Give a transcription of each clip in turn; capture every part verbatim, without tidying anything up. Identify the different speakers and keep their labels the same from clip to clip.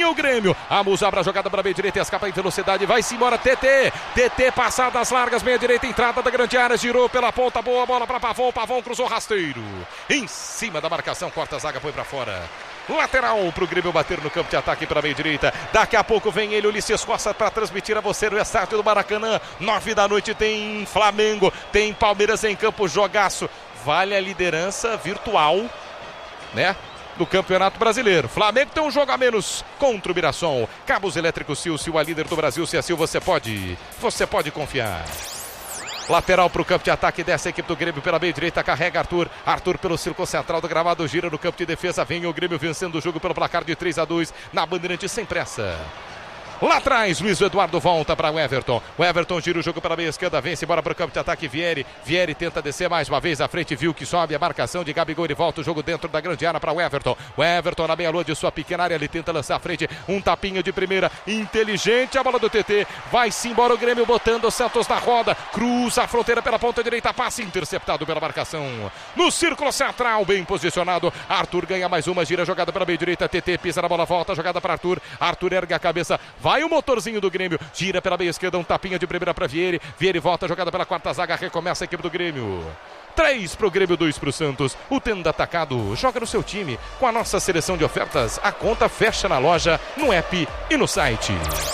Speaker 1: o Grêmio. A Musa abre a jogada para a meia direita, escapa em velocidade, vai-se embora, T T. T T, passadas largas, meia direita, entrada da grande área, girou pela ponta, boa bola para Pavon, Pavon cruzou rasteiro. Em cima da marcação, corta a zaga, foi para fora. Lateral para o Grêmio bater no campo de ataque para a meia direita. Daqui a pouco vem ele, Ulisses Costa, para transmitir a você no estádio do Maracanã. Nove da noite tem Flamengo, tem Palmeiras em campo, jogaço. Vale a liderança virtual, né? Do Campeonato Brasileiro. Flamengo tem um jogo a menos contra o Mirassol. Cabos Elétricos Sil, Sil, a líder do Brasil. Se é Sil, você pode, você pode confiar. Lateral para o campo de ataque dessa equipe do Grêmio pela meia direita, carrega Arthur. Arthur pelo círculo central do gramado, gira no campo de defesa. Vem o Grêmio vencendo o jogo pelo placar de três a dois na Bandeirantes sem pressa. Lá atrás, Luiz Eduardo volta para o Everton. O Everton gira o jogo pela meia esquerda, vence, bora para o campo de ataque. Vieri, Vieri tenta descer mais uma vez à frente, viu que sobe a marcação de Gabigol e volta o jogo dentro da grande área para o Everton. O Everton na meia-lua de sua pequena área, ele tenta lançar à frente, um tapinha de primeira, inteligente a bola do T T. Vai-se embora o Grêmio botando o Santos na roda, cruza a fronteira pela ponta direita, passe interceptado pela marcação. No círculo central, bem posicionado, Arthur ganha mais uma, gira a jogada pela meia direita, T T pisa na bola, volta a jogada para Arthur. Arthur ergue a cabeça, vai o motorzinho do Grêmio, gira pela meia esquerda, um tapinha de primeira para Vieri. Vieri volta a jogada pela quarta zaga, recomeça a equipe do Grêmio. três pro Grêmio, dois pro Santos. O Tenda Atacado joga no seu time. Com a nossa seleção de ofertas, a conta fecha na loja, no app e no site.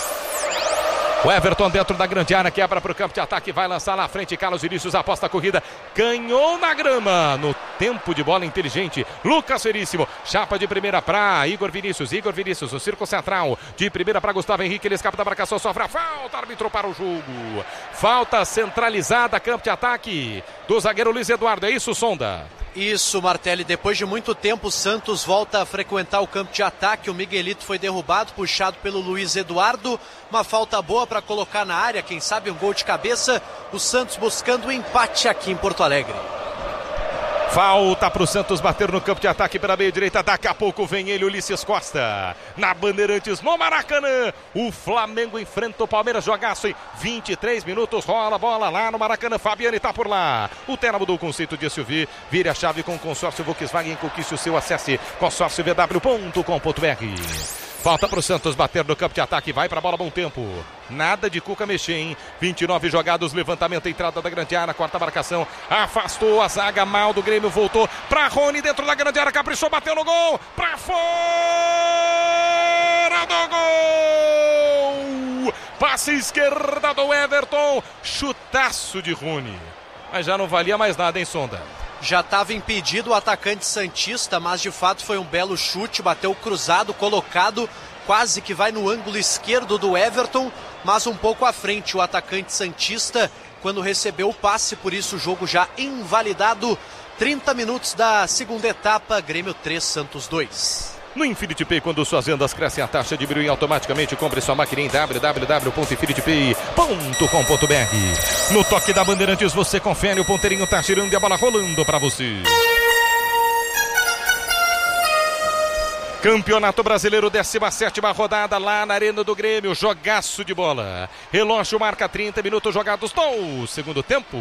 Speaker 1: O Everton dentro da grande área, quebra para o campo de ataque, vai lançar na frente, Carlos Vinícius aposta a corrida, ganhou na grama, no tempo de bola inteligente, Lucas Veríssimo, chapa de primeira para Igor Vinícius, Igor Vinícius, o círculo central, de primeira para Gustavo Henrique, ele escapa da marcação, sofre a falta, árbitro para o jogo, falta centralizada, campo de ataque do zagueiro Luiz Eduardo, é isso, Sonda?
Speaker 2: Isso, Martelli, depois de muito tempo o Santos volta a frequentar o campo de ataque, o Miguelito foi derrubado, puxado pelo Luiz Eduardo, uma falta boa para colocar na área, quem sabe um gol de cabeça, o Santos buscando o empate aqui em Porto Alegre.
Speaker 1: Falta para o Santos bater no campo de ataque pela meia direita. Daqui a pouco vem ele, Ulisses Costa. Na Bandeirantes, no Maracanã. O Flamengo enfrenta o Palmeiras. Jogaço em vinte e três minutos. Rola a bola lá no Maracanã. Fabiane está por lá. O Tena mudou o conceito de S U V. Vire a chave com o consórcio Volkswagen. Conquiste o seu. Acesse consórcio v w ponto com ponto b r. Falta para o Santos bater no campo de ataque. Vai para a bola, bom tempo. Nada de Cuca mexer, hein? vinte e nove jogados, levantamento, entrada da grande área, quarta marcação. Afastou a zaga mal do Grêmio, voltou para Rony dentro da grande área, caprichou, bateu no gol. Para fora do gol. Passe esquerda do Everton. Chutaço de Rony. Mas já não valia mais nada, hein, Sonda?
Speaker 2: Já estava impedido o atacante santista, mas de fato foi um belo chute, bateu cruzado, colocado, quase que vai no ângulo esquerdo do Everton, mas um pouco à frente o atacante santista quando recebeu o passe, por isso o jogo já invalidado. trinta minutos da segunda etapa, Grêmio três, Santos dois.
Speaker 1: No Infinity Pay, quando suas vendas crescem, a taxa diminui automaticamente. Compre sua máquina em w w w ponto infinity pay ponto com ponto b r. No toque da Bandeirantes, você confere, o ponteirinho tá girando e a bola rolando para você. Campeonato Brasileiro, décima sétima rodada lá na Arena do Grêmio. Jogaço de bola. Relógio marca trinta minutos jogados no segundo tempo.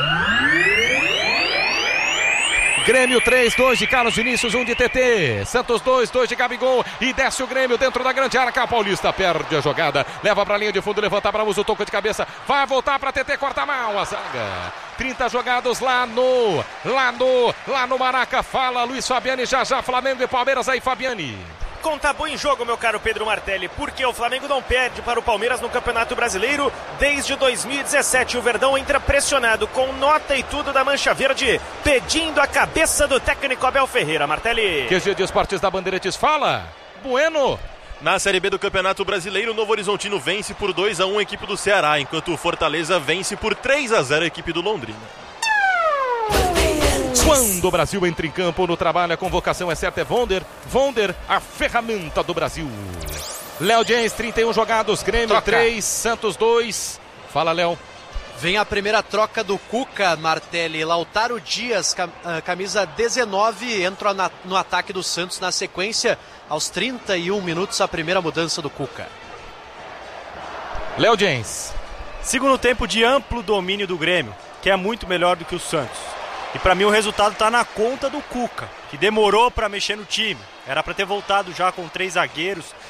Speaker 1: Grêmio três, dois de Carlos Vinícius, um de T T. Santos dois, dois de Gabigol. E desce o Grêmio dentro da grande área. Paulista perde a jogada. Leva pra linha de fundo, levanta para uso, toco de cabeça. Vai voltar pra T T, corta mal a zaga. trinta jogados lá no, lá no, lá no Maraca. Fala Luiz Fabiani, já já Flamengo e Palmeiras aí, Fabiani.
Speaker 3: Conta boa em jogo, meu caro Pedro Martelli, porque o Flamengo não perde para o Palmeiras no Campeonato Brasileiro desde dois mil e dezessete. O Verdão entra pressionado com nota e tudo da Mancha Verde, pedindo a cabeça do técnico Abel Ferreira. Martelli.
Speaker 1: Q G de Esportes da Bandeirantes, fala. Bueno.
Speaker 4: Na Série B do Campeonato Brasileiro, o Novo Horizontino vence por dois a um a equipe do Ceará, enquanto o Fortaleza vence por três a zero a equipe do Londrina.
Speaker 1: Quando o Brasil entra em campo, no trabalho, a convocação é certa, é Vonder. Vonder, a ferramenta do Brasil. Léo James, trinta e um jogados, Grêmio troca. três, Santos dois. Fala, Léo.
Speaker 2: Vem a primeira troca do Cuca, Martelli. Lautaro Dias, camisa dezenove, entra no ataque do Santos na sequência. Aos trinta e um minutos, a primeira mudança do Cuca.
Speaker 1: Léo James.
Speaker 5: Segundo tempo de amplo domínio do Grêmio, que é muito melhor do que o Santos. E para mim o resultado está na conta do Cuca, que demorou para mexer no time. Era para ter voltado já com três zagueiros,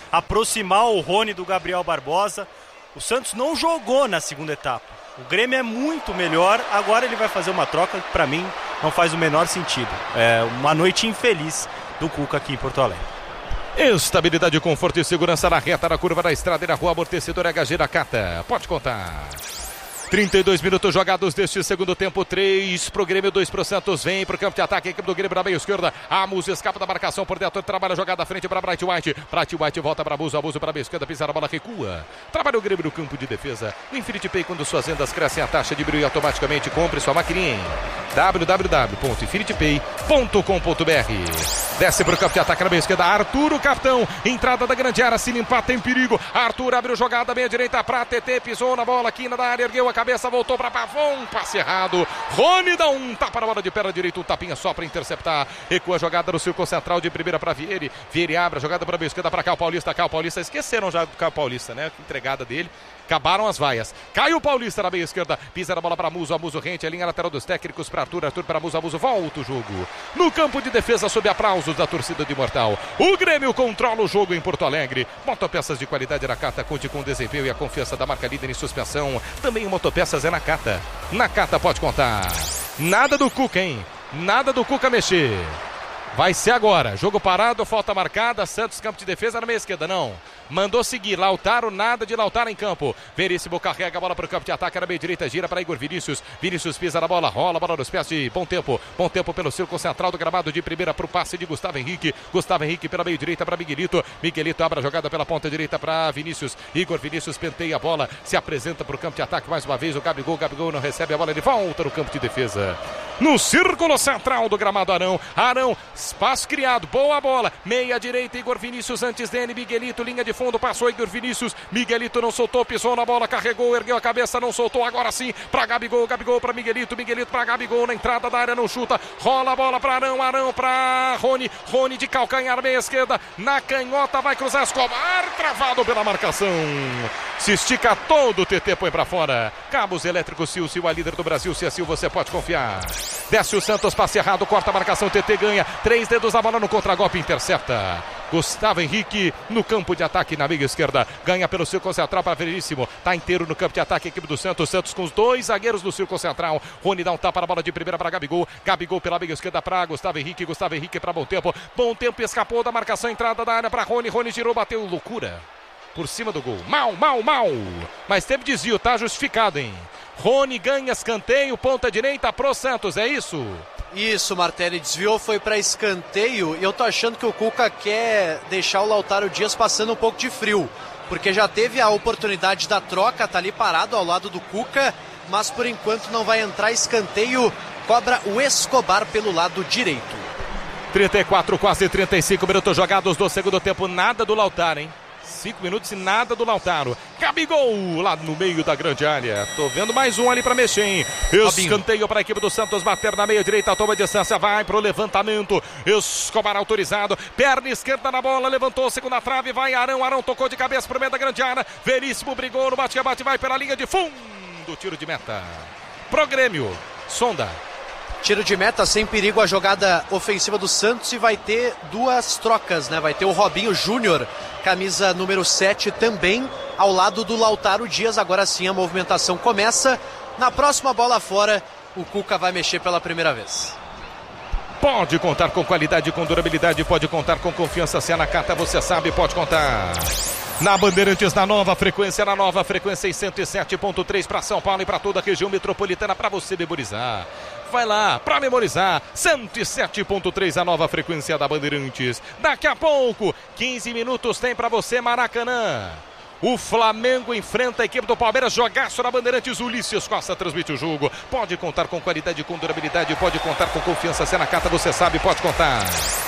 Speaker 5: aproximar o Rony do Gabriel Barbosa. O Santos não jogou na segunda etapa. O Grêmio é muito melhor, agora ele vai fazer uma troca que para mim não faz o menor sentido. É uma noite infeliz do Cuca aqui em Porto Alegre.
Speaker 1: Estabilidade, conforto e segurança na reta, na curva da estrada e na rua. Amortecedor H G Nakata. Pode contar. trinta e dois minutos jogados deste segundo tempo, três pro Grêmio, dois pro Santos. Vem pro campo de ataque, a equipe do Grêmio na meia esquerda. A Musa escapa da marcação por dentro, trabalha a jogada à frente para Bright White. Bright White volta para Musa, Musa para a meia esquerda, pisa na bola, recua. Trabalha o Grêmio no campo de defesa. No Infinity Pay, quando suas vendas crescem, a taxa diminui automaticamente. Compre sua maquininha em w w w ponto infinity pay ponto com ponto b r. Desce pro campo de ataque na meia esquerda, Arthur, o capitão. Entrada da grande área, se limpar, tem perigo. Arthur abriu jogada, meia direita para T T, pisou na bola, quina da área, ergueu a cabeça, voltou para Pavon, passe errado. Rony dá um tapa na bola de perna direita, um tapinha só para interceptar. Recua a jogada no círculo central, de primeira para Vieri. Vieri abre a jogada para a esquerda para Caio Paulista. Caio Paulista, esqueceram já do Caio Paulista, né? Entregada dele. Acabaram as vaias. Caio Paulista na meia esquerda. Pisa na bola para Muso. Muso rente. A linha lateral dos técnicos para Arthur. Arthur para Muso. Muso volta o jogo. No campo de defesa, sob aplausos da torcida de Imortal. O Grêmio controla o jogo em Porto Alegre. Motopeças de qualidade Nakata. Conte com o desempenho e a confiança da marca líder em suspensão. Também Motopeças é Nakata. Nakata pode contar. Nada do Cuca, hein? Nada do Cuca mexer. Vai ser agora. Jogo parado, falta marcada. Santos, campo de defesa na meia esquerda. Não. Mandou seguir. Lautaro, nada de Lautaro em campo. Veríssimo carrega a bola para o campo de ataque na meia direita. Gira para Igor Vinícius. Vinícius pisa na bola. Rola a bola nos pés de Bom Tempo. Bom Tempo pelo círculo central do gramado. De primeira para o passe de Gustavo Henrique. Gustavo Henrique pela meia direita para Miguelito. Miguelito abre a jogada pela ponta direita para Vinícius. Igor Vinícius penteia a bola. Se apresenta para o campo de ataque mais uma vez. O Gabigol. Gabigol não recebe a bola. Ele volta no campo de defesa. No círculo central do gramado Arão. Arão. Espaço criado. Boa bola. Meia direita. Igor Vinícius antes dele. Miguelito. Linha de fundo. Passou Igor Vinícius. Miguelito não soltou. Pisou na bola. Carregou. Ergueu a cabeça. Não soltou. Agora sim. Para Gabigol. Gabigol para Miguelito. Miguelito para Gabigol. Na entrada da área. Não chuta. Rola a bola para Arão. Arão para Rony. Rony de calcanhar. Meia esquerda. Na canhota. Vai cruzar. Escobar. Travado pela marcação. Se estica todo. O T T põe para fora. Cabos elétricos. Sil. Sil, a líder do Brasil. Se é Sil, você pode confiar. Desce o Santos. Passe errado. Corta a marcação. T T ganha. Três dedos a bola no contragolpe. Intercepta. Gustavo Henrique no campo de ataque na meia esquerda. Ganha pelo círculo central para Veríssimo. Está inteiro no campo de ataque a equipe do Santos. Santos com os dois zagueiros no círculo central. Rony dá um tapa na bola de primeira para Gabigol. Gabigol pela meia esquerda para Gustavo Henrique. Gustavo Henrique para Bom Tempo. Bom Tempo escapou da marcação. Entrada da área para Rony. Rony girou, bateu. Loucura. Por cima do gol. Mal, mal, mal. Mas teve desvio, tá justificado, hein? Rony ganha escanteio. Ponta direita pro Santos. É isso?
Speaker 2: Isso, Martelli, desviou, foi para escanteio e eu tô achando que o Cuca quer deixar o Lautaro Dias passando um pouco de frio, porque já teve a oportunidade da troca, tá ali parado ao lado do Cuca, mas por enquanto não vai entrar. Escanteio, cobra o Escobar pelo lado direito.
Speaker 1: trinta e quatro, quase trinta e cinco minutos jogados do segundo tempo, nada do Lautaro, hein? Cinco minutos e nada do Lautaro. Gabigol lá no meio da grande área. Tô vendo mais um ali pra mexer, hein? Escanteio para a equipe do Santos. Bater na meia direita. Toma distância. Vai pro levantamento. Escobar autorizado. Perna esquerda na bola. Levantou. Segunda trave. Vai Arão. Arão tocou de cabeça pro meio da grande área. Veríssimo brigou no bate-bate. Vai pela linha de fundo. Tiro de meta. Pro Grêmio. Sonda.
Speaker 2: Tiro de meta, sem perigo a jogada ofensiva do Santos, e vai ter duas trocas, né? Vai ter o Robinho Júnior, camisa número sete, também ao lado do Lautaro Dias. Agora sim a movimentação começa. Na próxima bola fora, o Cuca vai mexer pela primeira vez.
Speaker 1: Pode contar com qualidade, com durabilidade, pode contar com confiança. Se é Nakata, você sabe, pode contar. Na Bandeirantes, na nova frequência, na nova frequência em cento e sete ponto três para São Paulo e para toda a região metropolitana, para você memorizar. Vai lá, para memorizar, cento e sete ponto três, a nova frequência da Bandeirantes. Daqui a pouco, quinze minutos tem para você Maracanã. O Flamengo enfrenta a equipe do Palmeiras. Jogaço na Bandeirantes. Ulisses Costa transmite o jogo. Pode contar com qualidade, com durabilidade, pode contar com confiança. Se é Nakata, você sabe, pode contar.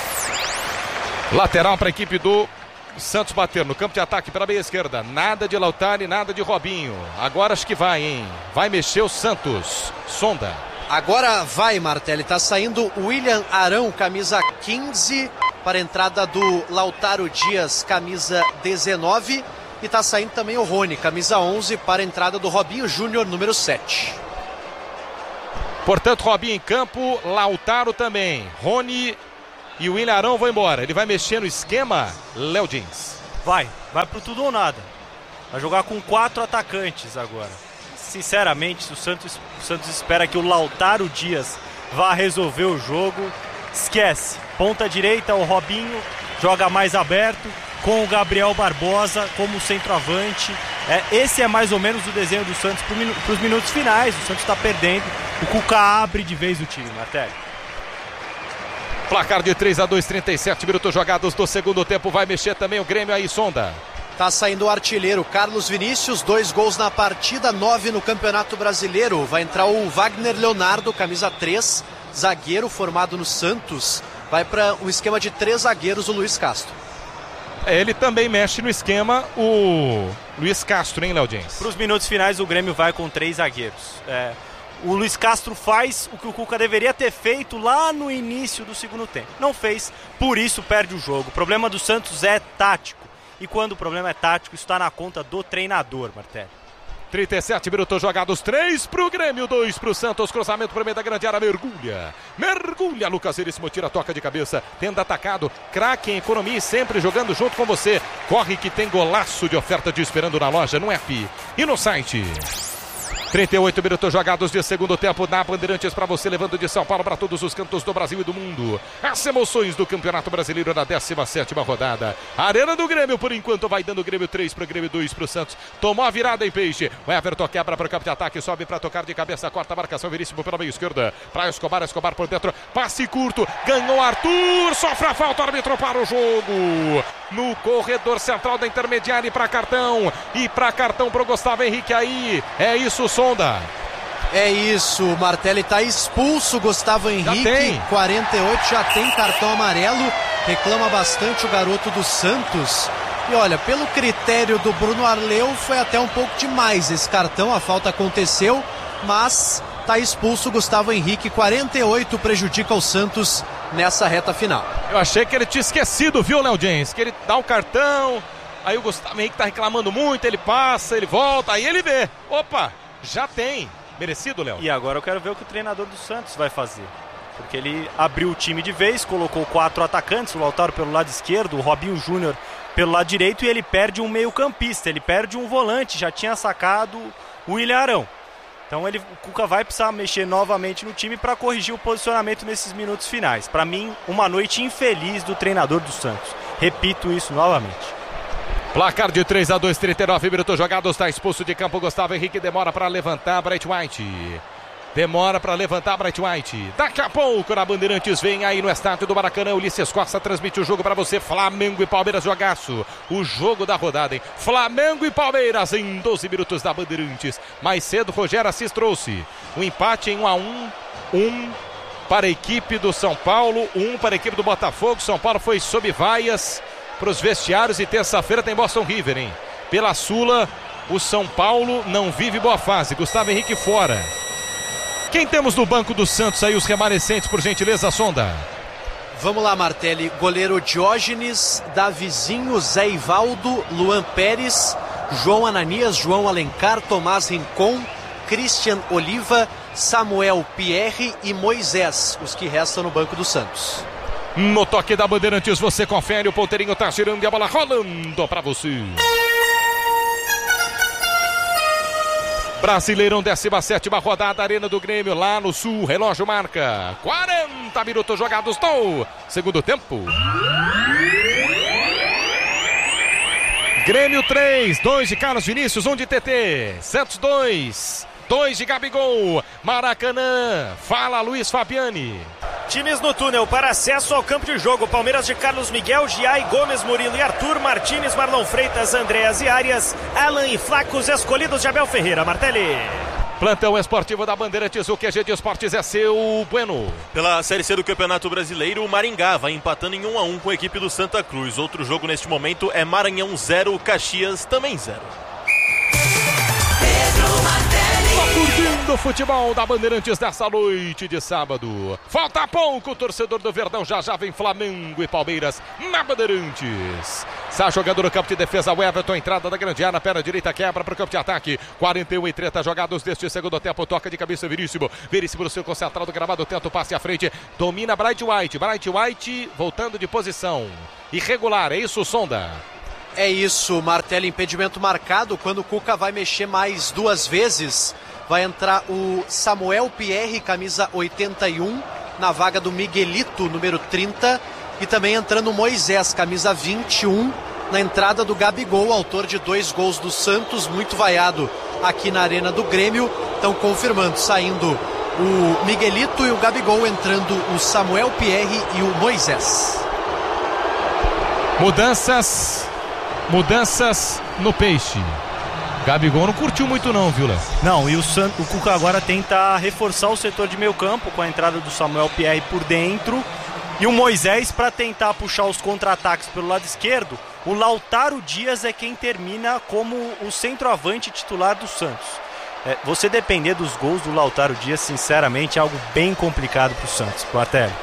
Speaker 1: Lateral para a equipe do Santos bater no campo de ataque pela meia esquerda. Nada de Lautaro e nada de Robinho. Agora acho que vai, hein? Vai mexer o Santos. Sonda.
Speaker 2: Agora vai, Martelli. Tá saindo o William Arão, camisa quinze, para a entrada do Lautaro Dias, camisa dezenove. E tá saindo também o Rony, camisa onze, para a entrada do Robinho Júnior, número sete.
Speaker 1: Portanto, Robinho em campo, Lautaro também. Rony e o William Arão vão embora. Ele vai mexer no esquema, Léo Dins.
Speaker 5: Vai, vai pro tudo ou nada. Vai jogar com quatro atacantes agora. Sinceramente, se o Santos, o Santos espera que o Lautaro Dias vá resolver o jogo, esquece. Ponta direita, o Robinho joga mais aberto, com o Gabriel Barbosa como centroavante. É, esse é mais ou menos o desenho do Santos para os minutos finais. O Santos está perdendo. O Cuca abre de vez o time, Martelli.
Speaker 1: Placar de três a dois, trinta e sete minutos jogados do segundo tempo. Vai mexer também o Grêmio aí, Sonda.
Speaker 2: Tá saindo o artilheiro Carlos Vinícius, dois gols na partida, nove no Campeonato Brasileiro. Vai entrar o Wagner Leonardo, camisa três, zagueiro formado no Santos. Vai para um esquema de três zagueiros, o Luiz Castro.
Speaker 1: É, ele também mexe no esquema, o Luiz Castro, hein, Léo Jens?
Speaker 5: Para os minutos finais, o Grêmio vai com três zagueiros. É, o Luiz Castro faz o que o Cuca deveria ter feito lá no início do segundo tempo. Não fez, por isso perde o jogo. O problema do Santos é tático. E quando o problema é tático, isso está na conta do treinador, Martelli.
Speaker 1: trinta e sete minutos jogados, três pro Grêmio, dois pro Santos, cruzamento pro meio da grande área, mergulha, mergulha, Lucas Veríssimo tira a toca de cabeça, tendo atacado, craque em economia e sempre jogando junto com você, corre que tem golaço de oferta de esperando na loja, no app e no site. trinta e oito minutos jogados de segundo tempo na Bandeirantes para você, levando de São Paulo para todos os cantos do Brasil e do mundo. As emoções do Campeonato Brasileiro na décima sétima rodada. A Arena do Grêmio, por enquanto, vai dando Grêmio três para o Grêmio, dois para o Santos. Tomou a virada em Peixe. O Everton quebra para o campo de ataque, sobe para tocar de cabeça, corta a marcação, Veríssimo pela meia esquerda. Para Escobar, Escobar por dentro, passe curto, ganhou Arthur, sofre a falta, árbitro para o jogo. No corredor central da intermediária para cartão. E para cartão para o Gustavo Henrique aí. É isso, Sonda.
Speaker 2: É isso, o Martelli está expulso, Gustavo Henrique, quarenta e oito, já tem cartão amarelo, reclama bastante o garoto do Santos. E olha, pelo critério do Bruno Arleu, foi até um pouco demais esse cartão, a falta aconteceu, mas está expulso o Gustavo Henrique, quarenta e oito, prejudica o Santos nessa reta final.
Speaker 1: Eu achei que ele tinha esquecido, viu, Léo Jens? Que ele dá o cartão, aí o Gustavo Henrique tá reclamando muito, ele passa, ele volta, aí ele vê. Opa, já tem. Merecido, Léo?
Speaker 5: E agora eu quero ver o que o treinador do Santos vai fazer. Porque ele abriu o time de vez, colocou quatro atacantes, o Lautaro pelo lado esquerdo, o Robinho Júnior pelo lado direito, e ele perde um meio-campista, ele perde um volante, já tinha sacado o William Arão. Então ele, o Cuca vai precisar mexer novamente no time para corrigir o posicionamento nesses minutos finais. Para mim, uma noite infeliz do treinador do Santos. Repito isso novamente.
Speaker 1: Placar de três a dois, trinta e nove minutos jogados, está expulso de campo Gustavo Henrique, demora para levantar Bright White. Demora para levantar Bright White. Daqui a pouco na Bandeirantes vem aí no estádio do Maracanã. Ulisses Costa transmite o jogo para você. Flamengo e Palmeiras, jogaço. O jogo da rodada, hein? Flamengo e Palmeiras em doze minutos da Bandeirantes. Mais cedo, Rogério Assis trouxe um empate em um a um. Um para a equipe do São Paulo, um para a equipe do Botafogo. São Paulo foi sob vaias para os vestiários e terça-feira tem Boston River, hein? Pela Sula, o São Paulo não vive boa fase. Gustavo Henrique fora. Quem temos no banco do Santos aí, os remanescentes, por gentileza, Sonda?
Speaker 2: Vamos lá, Martelli. Goleiro Diógenes, Davizinho, Zé Ivaldo, Luan Pérez, João Ananias, João Alencar, Tomás Rincon, Christian Oliva, Samuel Pierre e Moisés, os que restam no banco do Santos.
Speaker 1: No toque da Bandeirantes, você confere, o ponteirinho tá girando e a bola rolando pra você. Brasileirão, décima sétima rodada, Arena do Grêmio, lá no Sul, relógio marca quarenta minutos jogados no segundo tempo. Grêmio três, dois de Carlos Vinícius, um de T T, Santos dois, dois de Gabigol, Maracanã, fala Luiz Fabiani.
Speaker 3: Times no túnel para acesso ao campo de jogo. Palmeiras de Carlos Miguel, Giai, Gomes, Murilo e Arthur, Martínez, Marlon Freitas, Andréas e Arias, Alan e Flacos, escolhidos de Abel Ferreira. Martelli.
Speaker 1: Plantão esportivo da Bandeirantes, o Q G de Esportes é seu, Bueno.
Speaker 4: Pela Série C do Campeonato Brasileiro, o Maringá vai empatando em um a um com a equipe do Santa Cruz. Outro jogo neste momento é Maranhão zero, Caxias também zero.
Speaker 1: Curtindo o futebol da Bandeirantes dessa noite de sábado. Falta pouco, torcedor do Verdão, já já vem Flamengo e Palmeiras na Bandeirantes. Está jogando no campo de defesa o Everton, entrada da grande área, perna direita quebra para o campo de ataque. quarenta e um e trinta jogados deste segundo tempo, toca de cabeça Veríssimo. Veríssimo no seu concentrado do gramado, tenta o passe à frente, domina Bright White. Bright White voltando de posição irregular, é isso, Sonda?
Speaker 2: É isso, Martelli, impedimento marcado. Quando o Cuca vai mexer mais duas vezes, vai entrar o Samuel Pierre, camisa oitenta e um, na vaga do Miguelito, número trinta, e também entrando o Moisés, camisa vinte e um, na entrada do Gabigol, autor de dois gols do Santos, muito vaiado aqui na Arena do Grêmio. Estão confirmando, saindo o Miguelito e o Gabigol, entrando o Samuel Pierre e o Moisés.
Speaker 1: Mudanças, mudanças no Peixe. Gabigol não curtiu muito não, viu, Léo?
Speaker 5: Não, e o, San... o Cuca agora tenta reforçar o setor de meio campo com a entrada do Samuel Pierre por dentro e o Moisés para tentar puxar os contra-ataques pelo lado esquerdo. O Lautaro Dias é quem termina como o centroavante titular do Santos. É, você depender dos gols do Lautaro Dias, sinceramente, é algo bem complicado para o Santos. Martelli.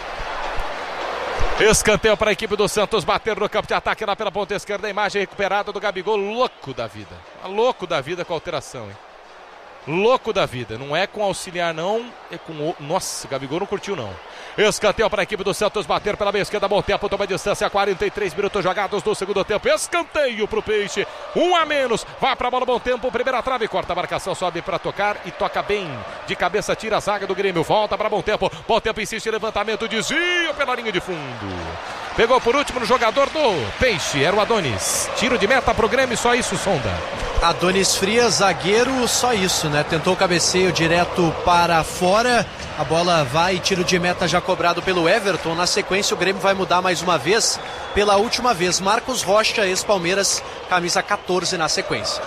Speaker 1: Escanteio para a equipe do Santos, bater no campo de ataque lá pela ponta esquerda, a imagem recuperada do Gabigol, louco da vida, louco da vida com a alteração, hein? Louco da vida, não é com auxiliar não, é com o... Nossa, Gabigol não curtiu não. Escanteio para a equipe do Santos, bater pela meia esquerda, bom tempo, toma distância, quarenta e três minutos jogados do segundo tempo, escanteio para o Peixe, um a menos, vai para a bola, bom tempo, primeira trave, corta a marcação, sobe para tocar e toca bem, de cabeça tira a zaga do Grêmio, volta para bom tempo, bom tempo, insiste, levantamento, desvio pela linha de fundo, pegou por último no jogador do Peixe, era o Adonis, tiro de meta para o Grêmio, só isso, Sonda.
Speaker 2: Adonis Frias, zagueiro, só isso, né? Tentou o cabeceio direto para fora. A bola vai, tiro de meta já cobrado pelo Everton. Na sequência, o Grêmio vai mudar mais uma vez. Pela última vez, Marcos Rocha, ex-Palmeiras, camisa catorze na sequência.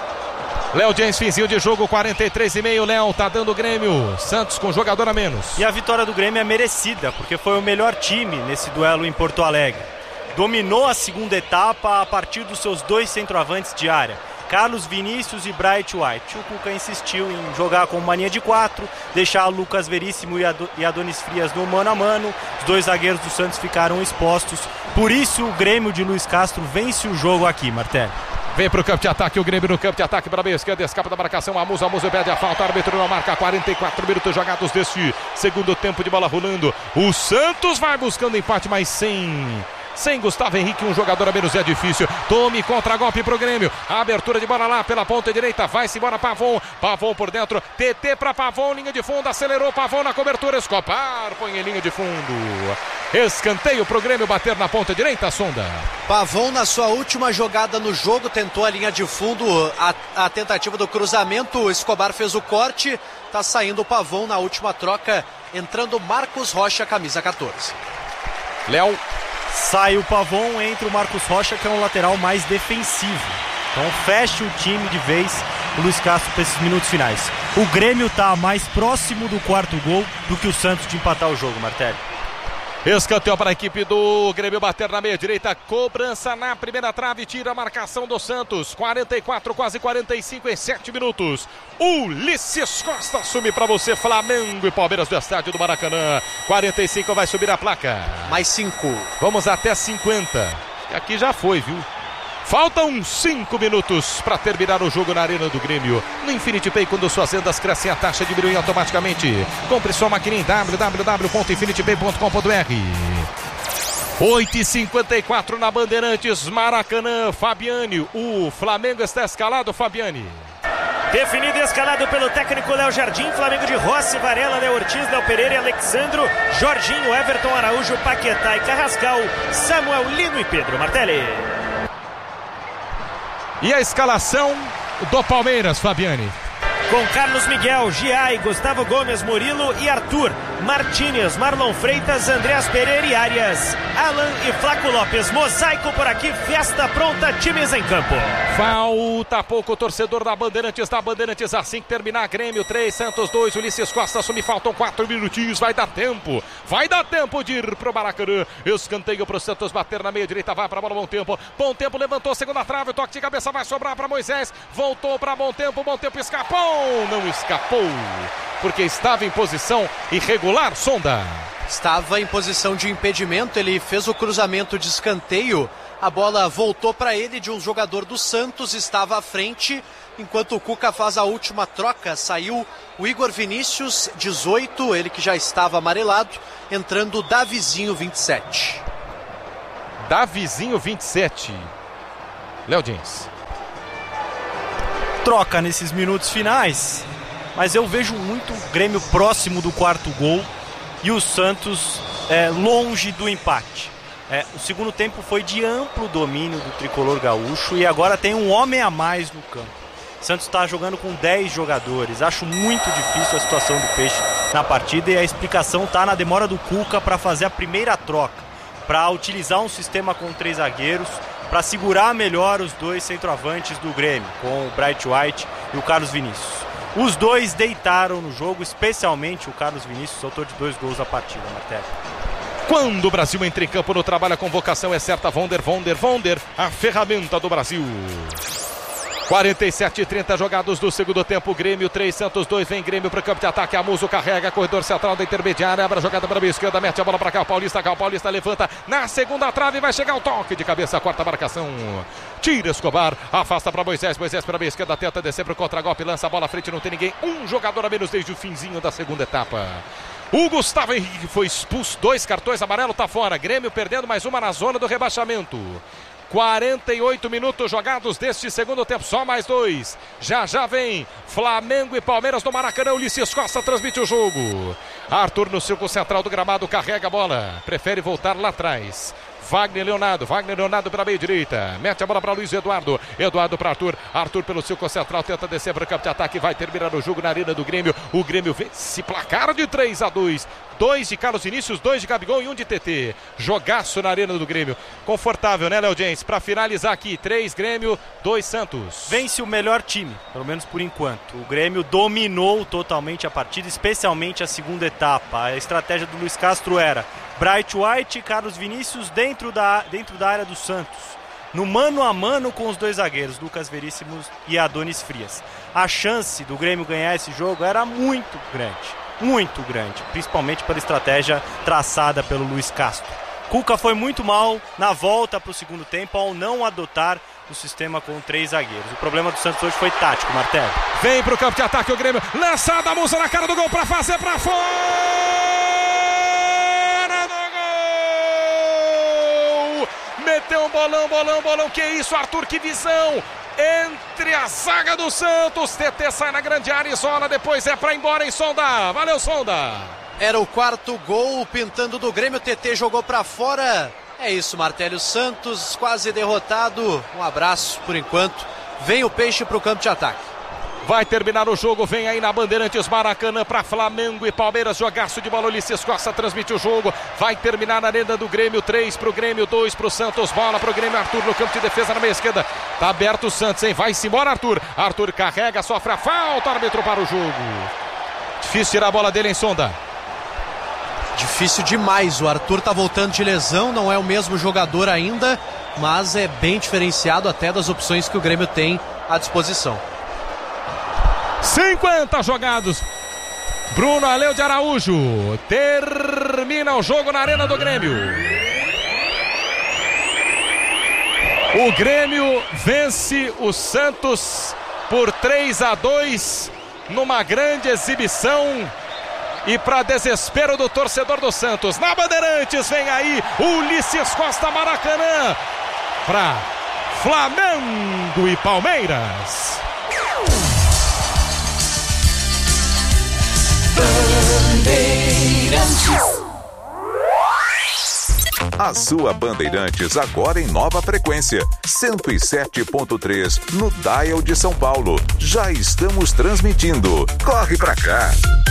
Speaker 1: Léo James, finzinho de jogo, quarenta e três e meio. Léo tá dando o Grêmio. Santos com jogador a menos.
Speaker 5: E a vitória do Grêmio é merecida, porque foi o melhor time nesse duelo em Porto Alegre. Dominou a segunda etapa a partir dos seus dois centroavantes de área, Carlos Vinícius e Bright White. O Cuca insistiu em jogar com mania de quatro, deixar Lucas Veríssimo e Adonis Frias no mano a mano. Os dois zagueiros do Santos ficaram expostos. Por isso o Grêmio de Luiz Castro vence o jogo aqui, Martelli.
Speaker 1: Vem pro campo de ataque, o Grêmio no campo de ataque para a meia esquerda, escapa da marcação, Amusa, Amusa pede a falta, árbitro não marca, quarenta e quatro minutos jogados deste segundo tempo de bola rolando. O Santos vai buscando empate, mas sem... Sem Gustavo Henrique, um jogador a menos é difícil. Tome contra-golpe pro Grêmio. A abertura de bola lá pela ponta direita. Vai-se embora Pavon. Pavon por dentro. T T para Pavon. Linha de fundo. Acelerou Pavon na cobertura. Escopar. Põe em linha de fundo. Escanteio pro Grêmio bater na ponta direita, Sonda.
Speaker 2: Pavon na sua última jogada no jogo. Tentou a linha de fundo. A, a tentativa do cruzamento. Escobar fez o corte. Tá saindo o Pavon na última troca. Entrando Marcos Rocha, camisa catorze.
Speaker 1: Léo.
Speaker 5: Sai o Pavon, entra o Marcos Rocha, que é um lateral mais defensivo. Então fecha o time de vez, o Luiz Castro, para esses minutos finais. O Grêmio está mais próximo do quarto gol do que o Santos de empatar o jogo, Martelli.
Speaker 1: Escanteio para a equipe do Grêmio bater na meia direita, cobrança na primeira trave, tira a marcação do Santos, quarenta e quatro, quase quarenta e cinco em sete minutos. Ulisses Costa assume para você, Flamengo e Palmeiras do estádio do Maracanã. quarenta e cinco vai subir a placa.
Speaker 2: Mais cinco.
Speaker 1: Vamos até cinquenta. Aqui já foi, viu? Faltam cinco minutos para terminar o jogo na Arena do Grêmio. No Infinity Pay, quando suas vendas crescem, a taxa diminui automaticamente. Compre sua máquina em w w w ponto infinity pay ponto com ponto b r. oito e cinquenta e quatro na Bandeirantes, Maracanã, Fabiani. O Flamengo está escalado, Fabiani.
Speaker 3: Definido e escalado pelo técnico Léo Jardim. Flamengo de Rossi, Varela, Léo Ortiz, Léo Pereira e Alexandro, Jorginho, Everton, Araújo, Paquetá e Carrascal, Samuel, Lino e Pedro Martelli.
Speaker 1: E a escalação do Palmeiras, Fabiani.
Speaker 3: Com Carlos Miguel, Giai, Gustavo Gomes, Murilo e Arthur, Martínez, Marlon Freitas, Andreas Pereira e Arias, Alan e Flaco Lopes. Mosaico por aqui, festa pronta, times em campo.
Speaker 1: Falta pouco, torcedor da Bandeirantes, da Bandeirantes, assim que terminar, Grêmio três, Santos dois, Ulisses Costa assume, faltam quatro minutinhos, vai dar tempo, vai dar tempo de ir pro Maracanã. Escanteio pro Santos bater na meia direita, vai pra bola, bom tempo, bom tempo, levantou, segunda trave, o toque de cabeça vai sobrar pra Moisés, voltou pra bom tempo, bom tempo, escapou. Não escapou, porque estava em posição irregular, Sonda.
Speaker 2: Estava em posição de impedimento, ele fez o cruzamento de escanteio, a bola voltou para ele de um jogador do Santos, estava à frente, enquanto o Cuca faz a última troca, saiu o Igor Vinícius, dezoito, ele que já estava amarelado, entrando o Davizinho, vinte e sete.
Speaker 1: Davizinho, vinte e sete. Léo Dins.
Speaker 5: Troca nesses minutos finais, mas eu vejo muito o Grêmio próximo do quarto gol e o Santos é, longe do empate. É, o segundo tempo foi de amplo domínio do tricolor gaúcho e agora tem um homem a mais no campo. O Santos está jogando com dez jogadores. Acho muito difícil a situação do Peixe na partida e a explicação está na demora do Cuca para fazer a primeira troca, para utilizar um sistema com três zagueiros, para segurar melhor os dois centroavantes do Grêmio, com o Bright White e o Carlos Vinícius. Os dois deitaram no jogo, especialmente o Carlos Vinícius, autor de dois gols na partida, Martelli.
Speaker 1: Quando o Brasil entra em campo no trabalho, a convocação é certa. Vonder, Vonder, Vonder, a ferramenta do Brasil. quarenta e sete e trinta jogados do segundo tempo. Grêmio três, Santos dois. Vem Grêmio para o campo de ataque. Amuso carrega, corredor central da intermediária. Abre a jogada para a esquerda, mete a bola para cá. O Paulista, cá. O Paulista levanta na segunda trave. Vai chegar o toque de cabeça. Quarta marcação. Tira Escobar, afasta para Moisés. Moisés para a esquerda, tenta descer para o contra-golpe. Lança a bola à frente, não tem ninguém. Um jogador a menos desde o finzinho da segunda etapa. O Gustavo Henrique foi expulso. Dois cartões amarelo, tá fora. Grêmio perdendo mais uma na zona do rebaixamento. quarenta e oito minutos jogados deste segundo tempo, só mais dois. Já já vem Flamengo e Palmeiras no Maracanã. Ulisses Costa transmite o jogo. Arthur no círculo central do gramado, carrega a bola, prefere voltar lá atrás. Wagner Leonardo, Wagner Leonardo para a meia direita, mete a bola para Luiz Eduardo, Eduardo para Arthur, Arthur pelo círculo central, tenta descer para o campo de ataque, vai terminar o jogo na arena do Grêmio. O Grêmio vence placar de três a dois. Dois de Carlos Vinícius, dois de Gabigol e um de T T. Jogaço na arena do Grêmio. Confortável, né, Léo Dens? Para finalizar aqui, três Grêmio, dois Santos.
Speaker 5: Vence o melhor time, pelo menos por enquanto. O Grêmio dominou totalmente a partida, especialmente a segunda etapa. A estratégia do Luiz Castro era Bright White e Carlos Vinícius dentro da, dentro da área do Santos, no mano a mano com os dois zagueiros, Lucas Veríssimo e Adonis Frias. A chance do Grêmio ganhar esse jogo era muito grande. Muito grande, principalmente pela estratégia traçada pelo Luiz Castro. Cuca foi muito mal na volta para o segundo tempo ao não adotar o sistema com três zagueiros. O problema do Santos hoje foi tático, Martelli.
Speaker 1: Vem para o campo de ataque o Grêmio, lançada a Musa na cara do gol para fazer para fora do gol! Meteu um bolão, bolão, bolão, que isso, Arthur, que visão! Entre a zaga do Santos, T T sai na grande área, isola, depois é pra ir embora em Sonda. Valeu, Sonda.
Speaker 2: Era o quarto gol pintando do Grêmio, T T jogou pra fora. É isso, Martelli, Santos quase derrotado. Um abraço por enquanto. Vem o Peixe pro campo de ataque.
Speaker 1: Vai terminar o jogo, vem aí na Bandeirantes Maracanã para Flamengo e Palmeiras, jogaço de bola, Ulisses Costa transmite o jogo, vai terminar na arena do Grêmio, três pro Grêmio, dois pro Santos, bola pro Grêmio, Arthur no campo de defesa na meia esquerda, tá aberto o Santos, hein, vai-se embora Arthur, Arthur carrega, sofre a falta, árbitro para o jogo. Difícil tirar a bola dele em Sonda.
Speaker 2: Difícil demais, o Arthur tá voltando de lesão, não é o mesmo jogador ainda, mas é bem diferenciado até das opções que o Grêmio tem à disposição.
Speaker 1: cinquenta jogados. Bruno Aleu de Araújo termina o jogo na arena do Grêmio. O Grêmio vence o Santos por três a dois numa grande exibição e para desespero do torcedor do Santos. Na Bandeirantes vem aí Ulisses Costa, Maracanã, para Flamengo e Palmeiras.
Speaker 6: A sua Bandeirantes agora em nova frequência, cento e sete ponto três no Dial de São Paulo. Já estamos transmitindo. Corre pra cá.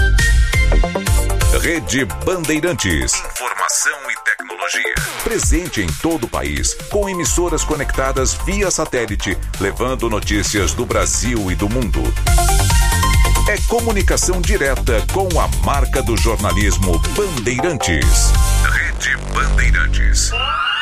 Speaker 6: Rede Bandeirantes. Informação e tecnologia. Presente em todo o país, com emissoras conectadas via satélite, levando notícias do Brasil e do mundo. É comunicação direta com a marca do jornalismo Bandeirantes. Rede Bandeirantes.